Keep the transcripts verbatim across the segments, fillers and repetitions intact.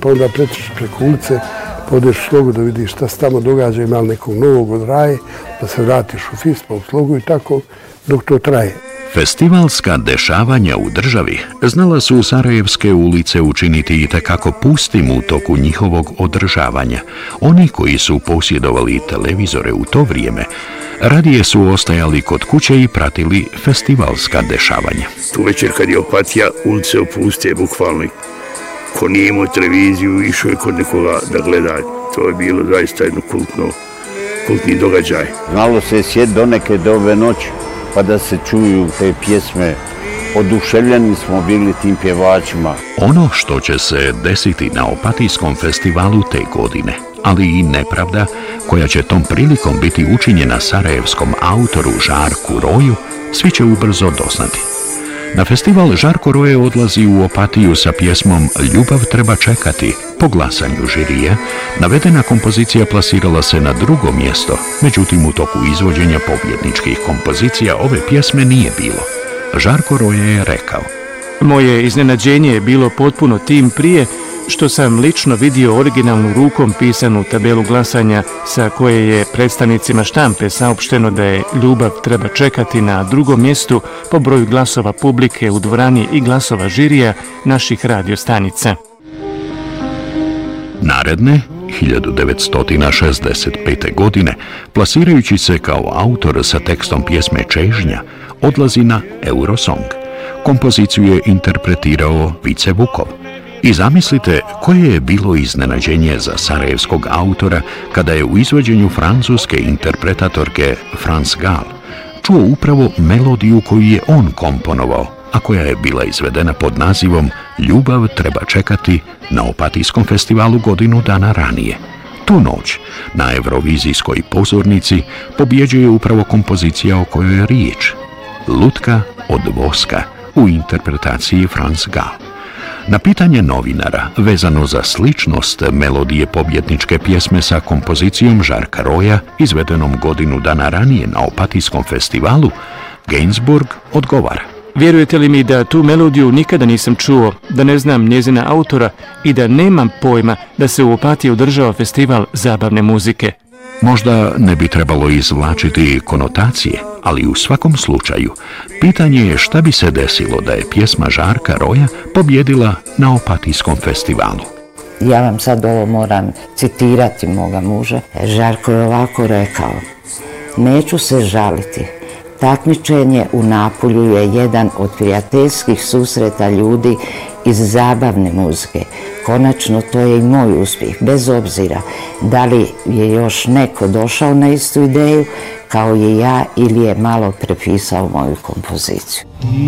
pa onda pretreš preko ulice, pa odeš u Slogu da vidiš šta se tamo događa, ima li nekog novog od Raje, da se vratiš u F I S, pa u Slogu i tako dok to traje. Festivalska dešavanja u državi znala su sarajevske ulice učiniti i tekako pustim u toku njihovog održavanja. Oni koji su posjedovali televizore u to vrijeme, radije su ostajali kod kuće i pratili festivalska dešavanja. Tu večer kad je Opatija, ulice opuste, bukvalno. Ko nije imao televiziju, išao je kod nekoga da gleda. To je bilo zaista jedno kultno, kultni događaj. Znalo se sjeti do neke dobe noći, pa da se čuju te pjesme. Oduševljeni smo bili tim pjevačima. Ono što će se desiti na Opatijskom festivalu te godine, ali i nepravda koja će tom prilikom biti učinjena sarajevskom autoru Žarku Roju, svi će ubrzo doznati. Na festival Žarko Roje odlazi u Opatiju sa pjesmom Ljubav treba čekati. Po glasanju žirije, navedena kompozicija plasirala se na drugo mjesto, međutim u toku izvođenja pobjedničkih kompozicija ove pjesme nije bilo. Žarko Roje je rekao: Moje iznenađenje je bilo potpuno tim prije što sam lično vidio originalnu rukom pisanu tabelu glasanja sa koje je predstavnicima štampe saopšteno da je Ljubav treba čekati na drugom mjestu po broju glasova publike u dvorani i glasova žirija naših radiostanica. Naredne, hiljadu devetsto šezdeset pete. godine, plasirajući se kao autor sa tekstom pjesme Čežnja, odlazi na Eurosong. Kompoziciju je interpretirao Vice Vukov. I zamislite koje je bilo iznenađenje za sarajevskog autora kada je u izvođenju francuske interpretatorke France Gall čuo upravo melodiju koju je on komponovao, a koja je bila izvedena pod nazivom Ljubav treba čekati na Opatijskom festivalu godinu dana ranije. Tu noć na Eurovizijskoj pozornici pobjeđuje upravo kompozicija o kojoj je riječ, Lutka od voska u interpretaciji France Gall. Na pitanje novinara vezano za sličnost melodije pobjedničke pjesme sa kompozicijom Žarka Roja, izvedenom godinu dana ranije na Opatijskom festivalu, Gainsbourg odgovara: Vjerujete li mi da tu melodiju nikada nisam čuo, da ne znam njezina autora i da nemam pojma da se u Opatiji održava festival zabavne muzike? Možda ne bi trebalo izvlačiti konotacije, ali u svakom slučaju, pitanje je šta bi se desilo da je pjesma Žarka Roja pobjedila na Opatijskom festivalu. Ja vam sad ovo moram citirati moga muža. Žarko je ovako rekao: Neću se žaliti. Takmičenje u Napulju je jedan od prijateljskih susreta ljudi iz zabavne muzike. Konačno, to je i moj uspjeh, bez obzira da li je još neko došao na istu ideju kao je ja ili je malo prepisao moju kompoziciju.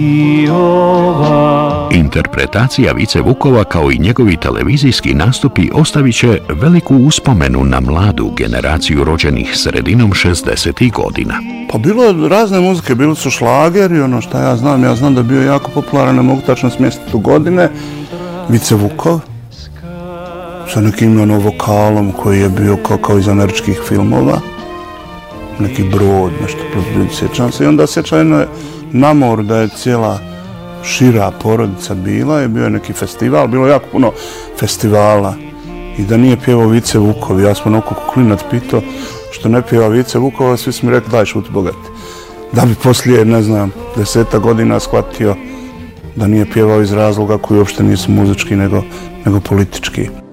Interpretacija Vice Vukova kao i njegovi televizijski nastupi ostavit će veliku uspomenu na mladu generaciju rođenih sredinom šezdesetih godina. Pa bilo je razne muzike, bili su šlageri, ono što ja znam, ja znam da je bio jako popularan, ne mogu tačno smjestiti u godine, Vice Vukov, sa nekim ono vokalom koji je bio kao, kao iz američkih filmova, neki brod, nešto, sjećam se. I onda sjećajno je na moru da je cijela šira porodica bila, je bio je neki festival, bilo je jako puno festivala. I da nije pjevao Vice Vukov, ja sam onako klinac pitao što ne pjeva Vice Vukova, svi su mi rekli daj šuti bogati. Da bi poslije, ne znam, deseta godina shvatio da nije pjevao iz razloga koji uopšte nisu muzički nego, nego politički.